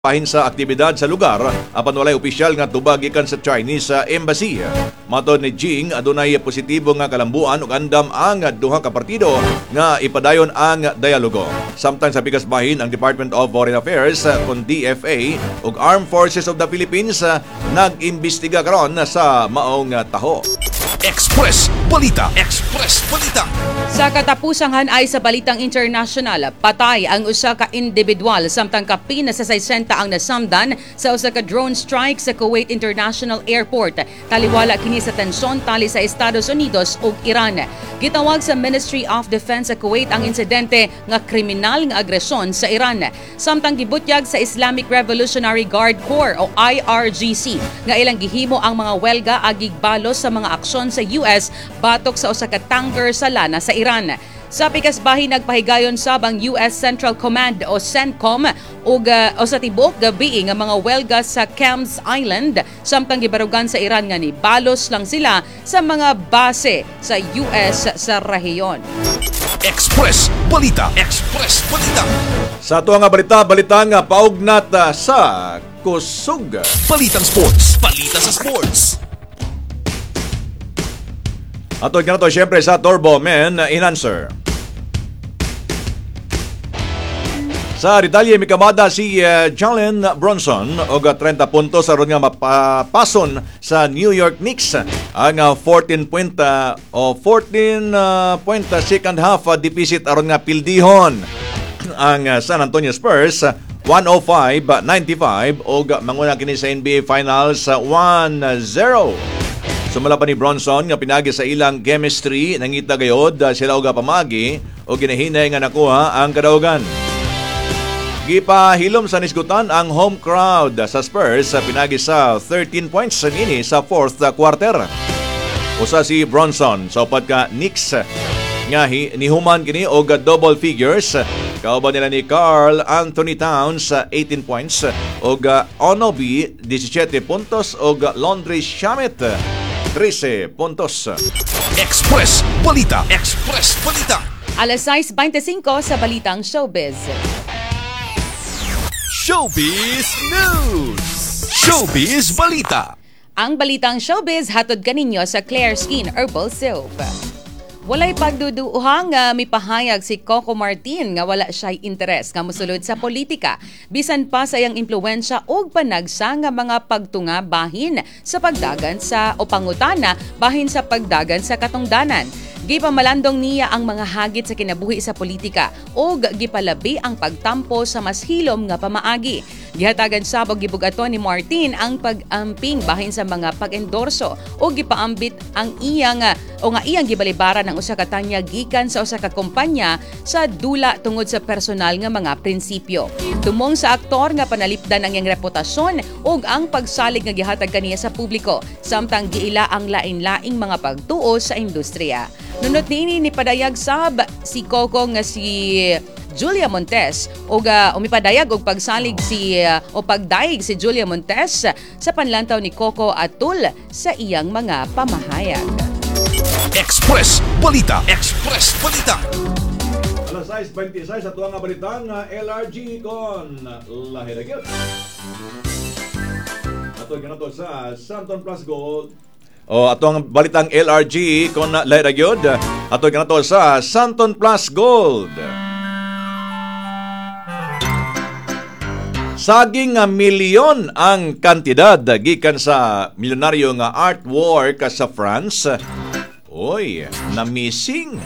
pahin sa aktibidad sa lugar apan walay opisyal nga tubag gikan sa Chinese embassy. Matod ni Jing, adunay positibo nga kalambuan ug andam ang duha ka partido nga ipadayon ang dialogo. Samtang sa pikas bahin ang Department of Foreign Affairs kon DFA ug Armed Forces of the Philippines nag-imbestiga karon sa maong taho. Express Balita. Express Balita. Sa katapusang hanay sa balitang international, patay ang usa ka individual samtang kapin na sa 60 ang nasamdan sa usa ka drone strike sa Kuwait International Airport. Taliwala kini sa tensyon tali sa Estados Unidos ug Iran. Gitawag sa Ministry of Defense sa Kuwait ang insidente nga kriminal nga agresyon sa Iran. Samtang gibutyag sa Islamic Revolutionary Guard Corps o IRGC nga ilang gihimo ang mga welga agig balos sa mga aksyon sa US batok sa usa ka tanker sa lana sa Iran. Sa pikasbahi nagpahigayon sab ang US Central Command o CENTCOM ug sa tibuok gabi nga mga welga sa Camps Island samtang gibarugan sa Iran nga ni balos lang sila sa mga base sa US sa rehiyon. Express Balita. Express Balita. Sa ato nga balita nga paugnat sa kusog. Balitang Sports. Balita sa Sports. Atod ka na to siyempre sa Turbo Men in-answer. Sa detalye, mikamada si Jalen Brunson og 30 puntos aron nga mapapason sa New York Knicks. Ang 14 point second half deficit aron nga pildihon ang San Antonio Spurs 105-95 og manguna kini sa NBA Finals 1-0. Sumala pa ni Bronson nga pinagi sa ilang chemistry nangita gayod sila og pamagi o ginahinay nga nakuha ang kadaugan. Gipahilom sa nisgutan ang home crowd sa Spurs sa pinagi sa 13 points nini sa fourth quarter. Usa si Bronson sa upat ka Knicks nga nihuman kini og double figures. Kauban nila ni Karl Anthony Towns 18 points og Onobi 17 puntos og Landry Shamet 13 puntos. Express Balita. Express Balita. Alas 6:25 sa Balitang Showbiz. Showbiz News. Showbiz Balita. Ang Balitang Showbiz hatod kaninyo sa Claire Skin Herbal Soap. Walay pagduduhang nga mipahayag si Coco Martin nga wala siya'y interes nga mosulod sa politika. Bisan pa sa iyang impluwensya og panagsa nga mga pagtunga bahin sa pagdagan sa o pangutana bahin sa pagdagan sa katungdanan. Gipamalandong niya ang mga hagit sa kinabuhi sa politika ug gipalabi ang pagtampo sa mas hilom nga pamaagi. Gihatagan sabog gibugaton ni Martin ang pag-amping bahin sa mga pag-endorso o gipaambit ang iyang gibalibaran ng usa ka tanya gikan sa usa ka kumpanya sa dula tungod sa personal nga mga prinsipyo. Tumong sa aktor nga panalipdan ang iyang reputasyon ug ang pagsalig nga gihatag kaniya sa publiko samtang giila ang lain-laing mga pagtuo sa industriya. Nunot niini ni padayag sab si Coco nga si Julia Montes og umipadayag og pagsalig pagdaig si Julia Montes sa panlantaw ni Coco atul sa iyang mga pamahayag. Express Balita. Express Balita. Alas 6:26 sa tuwang balitang LRG kon lahiragit. Ato ganato sa Santon Plus Gold. Atong balitang LRG kon lahiragit. Ato ganato sa Santon Plus Gold. Saging nga milyon ang kantidad gikan sa milyonaryo nga artwork sa France. Oy, na-missing.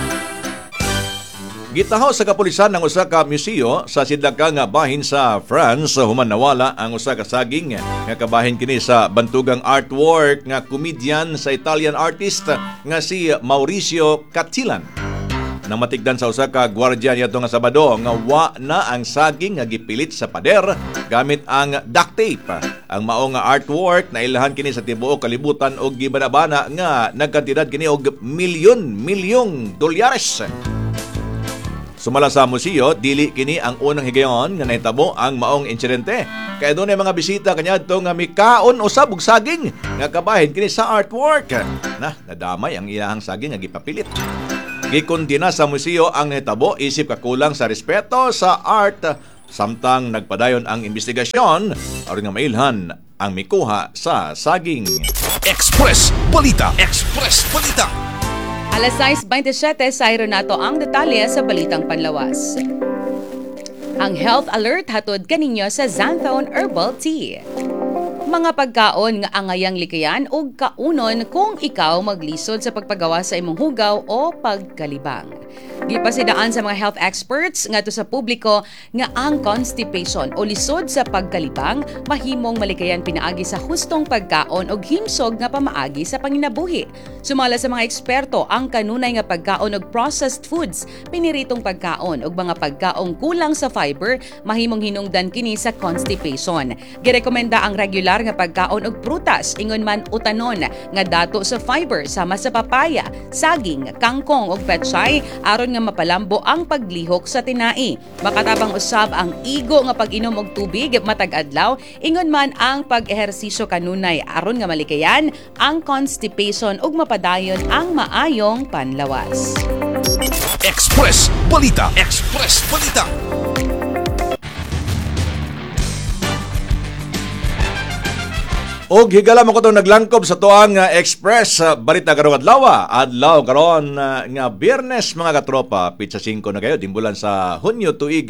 Gitaho sa kapulisan ng usa ka museo sa sidlaka nga bahin sa France human nawala ang usa ka saging nga kabahin kini sa bantugang artwork nga comedian sa Italian artist nga si Mauricio Cattilan. Nang matigdan sa usa ka gwardiya niya nga Sabado nga wa na ang saging nga gipilit sa pader gamit ang duct tape. Ang mao nga artwork na ilahan kini sa tibuok kalibutan og gibanabana nga nagkantidad kini og milyong dolyares. Sumala sa museo, dili kini ang unang higayon nga nahitabo ang maong insidente. Kaya doon ay mga bisita kanyadto nga mikaon usab og saging nga kabahin kini sa artwork. Nadamay ang ilahang saging nga gipapilit. Gikundina sa museo ang nahitabo isip kakulang sa respeto sa art Samtang nagpadayon ang investigasyon aron nga mailhan ang mikuha sa saging. Express Balita. Express Balita. Alas 6:27, sayro nato ang detalye sa Balitang Panlawas. Ang health alert hatod kaninyo sa Xanthone Herbal Tea. Mga pagkaon nga angayang likayan ug kaunon kung ikaw maglisod sa pagpagawa sa imong hugaw o pagkalibang. Gipasidaan sa mga health experts ngadto sa publiko nga ang constipation o lisod sa pagkalibang mahimong malikayan pinaagi sa hustong pagkaon ug himsog nga pamaagi sa panginabuhi. Sumala sa mga eksperto ang kanunay nga pagkaon og processed foods, piniritong pagkaon ug mga pagkaong kulang sa fiber mahimong hinungdan kini sa constipation. Girekomenda ang regular nga pagkaon og prutas ingon man utanon nga dato sa fiber sama sa papaya, saging, kangkong ug pechay aron nga mapalambo ang paglihok sa tinai. Makatabang usab ang igo nga pag-inom og tubig matag adlaw ingon man ang pag-ehersisyo kanunay aron nga malikayan ang constipation ug mapadayon ang maayong panlawas. Express Balita. Express Balita. Og higala mo ko itong naglangkob sa tuang Express Balita karong adlaw karon nga Biyernes mga katropa, pitsa 5 na kayo timbulan sa Hunyo tuig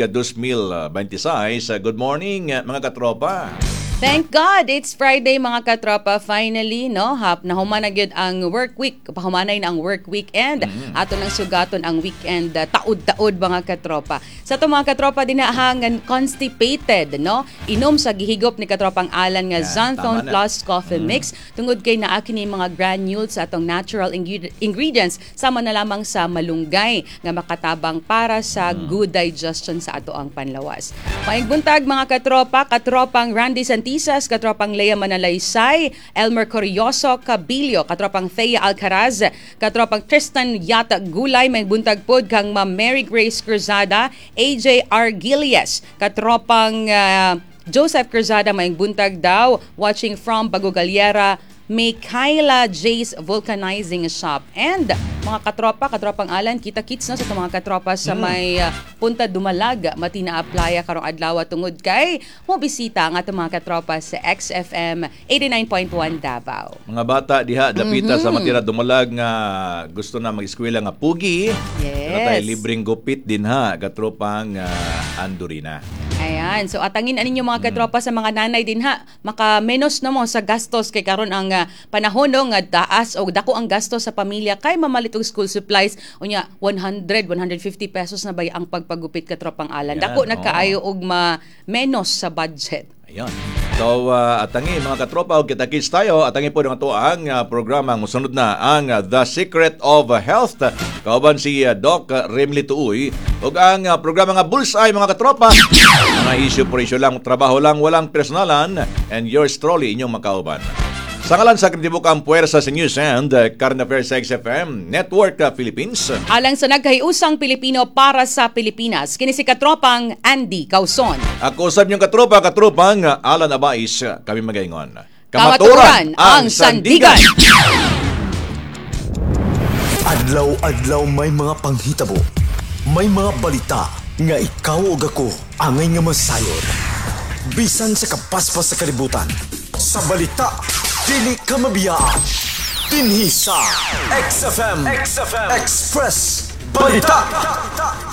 2026. Good morning mga katropa. Thank God, it's Friday mga katropa. Finally, no? Nahuman na gyud ang work week. Pahumanay na ang work weekend. Ato lang sugaton ang weekend taud-taud mga katropa. Sa to mga katropa dinahangan constipated, no? Inom sa gihigop ni katropang Alan nga Xanthone Plus Coffee Mix tungod kay naa kini mga granules sa atong natural ingredients sama na lamang sa malunggay nga makatabang para sa good digestion sa ato ang panlawas. Maayong buntag mga katropa, katropang Randy Santisas, katropang Lea Manalaysay, Elmer Corioso Cabilio, katropang Thea Alcaraz, katropang Tristan Yata Gulay, may buntag pod kang Ma'am Mary Grace Cruzada, AJ Argilias, katropang Joseph Cruzada, may buntag daw, watching from Bagogaliera, may Kyla J's Vulcanizing Shop. And mga katropang Alan, kita-kits no, sa mga katropa sa may Punta Dumalag, Matina Playa karong adlaw tungod kay mo bisita ang atong mga katropa sa XFM 89.1 Davao. Mga bata diha dapita sa Matira Dumalag nga gusto na mag-eskwela nga pugi. Yes. Tayo libreng gupit din ha, katropang Andurina. Ayan. So atangin aninyo mga katropa sa mga nanay din ha. Maka-menos na mo sa gastos kay karon ang panahon no, nga taas o dako ang gastos sa pamilya kay mamalit og school supplies unya 100-150 pesos na bay ang pagpagupit katropang Alan. Ayan, Dako na kaayo og menos sa budget. Ayan. So, atangi mga katropa, o kita-kits tayo, atangi po ng ito ang programa. Musunod na ang The Secret of Health. Kauban si Doc Remly Tuuy. O ang programa nga Bullseye mga katropa. Mga issue por issue lang, trabaho lang, walang personalan. And yours truly, inyong makauban. Sa ngalan sa Kritibukang Puwersa sa News and Current Affairs sa XFM Network Philippines. Alang sa nagkahiusang Pilipino para sa Pilipinas, kini si katropang Andy Causon. Ako usab niyong katropang Alan Abais, kami magaingon. Kamaturan ang sandigan! Adlaw-adlaw may mga panghitabo, may mga balita nga ikaw o ako angay nga masayod. Bisan sa kapaspas sa kalibutan, sa balita, dili ka mabiyaan. Dinhi sa XFM Express Balita.